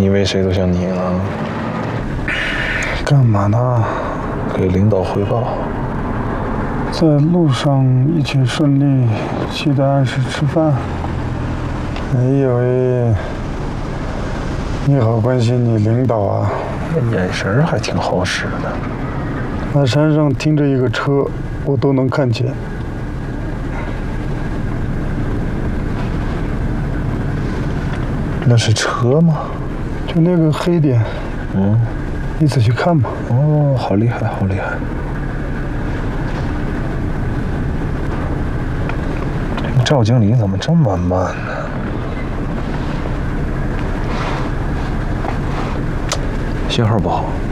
你以为谁都像你啊？ 干嘛呢？ 给领导汇报。 在路上一切顺利，记得按时吃饭。哎呦喂，你好关心你领导啊！ 眼神还挺好使的。 那山上停着一个车，我都能看见。 那是车吗？ 就那个黑点。你仔细看吧。 哦，好厉害，好厉害！赵经理怎么这么慢呢？信号不好。